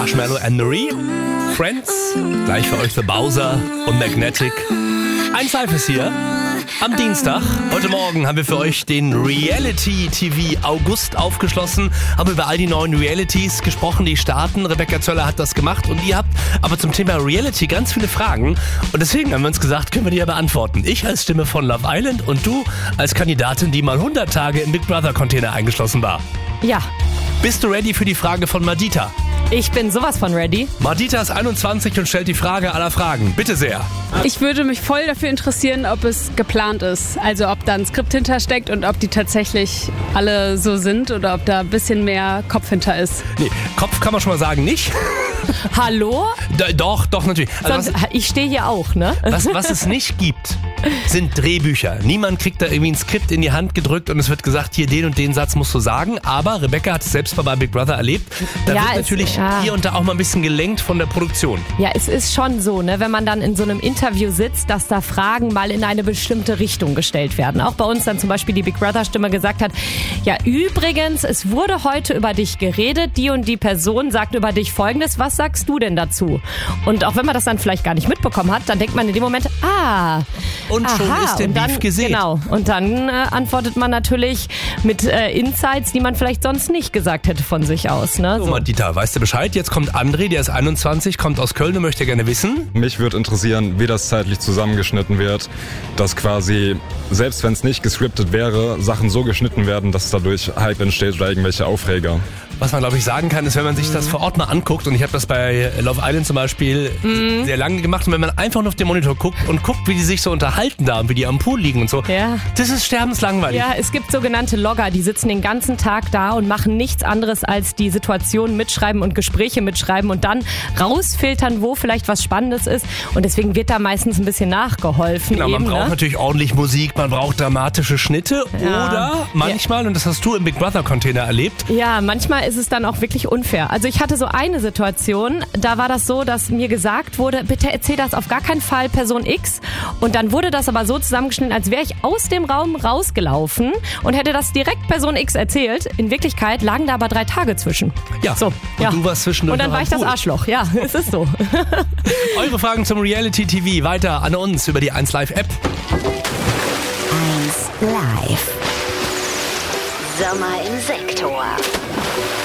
Marshmallow and Marie. Friends, gleich für euch The Bowser und Magnetic. 1Live ist hier am Dienstag. Heute Morgen haben wir für euch den Reality TV August aufgeschlossen, haben über all die neuen Realities gesprochen, die starten. Rebecca Zöller hat das gemacht und ihr habt aber zum Thema Reality ganz viele Fragen und deswegen haben wir uns gesagt, können wir die ja beantworten. Ich als Stimme von Love Island und du als Kandidatin, die mal 100 Tage im Big Brother Container eingeschlossen war. Ja. Bist du ready für die Frage von Madita? Ich bin sowas von ready. Madita ist 21 und stellt die Frage aller Fragen. Bitte sehr. Ich würde mich voll dafür interessieren, ob es geplant ist. Also ob da ein Skript hintersteckt und ob die tatsächlich alle so sind oder ob da ein bisschen mehr Kopf hinter ist. Nee, Kopf kann man schon mal sagen, nicht. Hallo? Doch, natürlich. Also ich stehe hier auch, ne? Was es nicht gibt, sind Drehbücher. Niemand kriegt da irgendwie ein Skript in die Hand gedrückt und es wird gesagt, hier den und den Satz musst du sagen. Aber Rebecca hat es selbst mal bei Big Brother erlebt. Da wird natürlich hier und da auch mal ein bisschen gelenkt von der Produktion. Ja, es ist schon so, ne, wenn man dann in so einem Interview sitzt, dass da Fragen mal in eine bestimmte Richtung gestellt werden. Auch bei uns dann zum Beispiel die Big Brother-Stimme gesagt hat, ja übrigens, es wurde heute über dich geredet, die und die Person sagt über dich Folgendes, was sagst du denn dazu? Und auch wenn man das dann vielleicht gar nicht mitbekommen hat, dann denkt man in dem Moment, und schon ist der Beef gesät. Genau, und dann antwortet man natürlich mit Insights, die man vielleicht sonst nicht gesagt hätte von sich aus. Ne? So, Madita, weißt du Bescheid? Jetzt kommt André, der ist 21, kommt aus Köln und möchte gerne wissen. Mich würde interessieren, wie das zeitlich zusammengeschnitten wird, dass quasi, selbst wenn es nicht gescriptet wäre, Sachen so geschnitten werden, dass dadurch Hype entsteht oder irgendwelche Aufreger. Was man, glaube ich, sagen kann, ist, wenn man sich das vor Ort mal anguckt, und ich habe das bei Love Island zum Beispiel sehr lange gemacht, und wenn man einfach nur auf den Monitor guckt und guckt, wie die sich so unterhalten da und wie die am Pool liegen und so, das ist sterbenslangweilig. Ja, es gibt sogenannte Logger, die sitzen den ganzen Tag da und machen nichts anderes als die Situation mitschreiben und Gespräche mitschreiben und dann rausfiltern, wo vielleicht was Spannendes ist, und deswegen wird da meistens ein bisschen nachgeholfen. Genau, man braucht natürlich ordentlich Musik, man braucht dramatische Schnitte oder manchmal, und das hast du im Big Brother Container erlebt. Ja, manchmal ist es dann auch wirklich unfair. Also ich hatte so eine Situation, da war das so, dass mir gesagt wurde, bitte erzähl das auf gar keinen Fall Person X, und dann wurde das aber so zusammengeschnitten, als wäre ich aus dem Raum rausgelaufen und hätte das direkt Person X erzählt. In Wirklichkeit lagen da aber 3 Tage zwischen. Ja, so, und du warst zwischendurch. Und dann war ich das Arschloch, ja, es ist so. Eure Fragen zum Reality TV weiter an uns über die 1Live App. 1Live. Sommer im Sektor.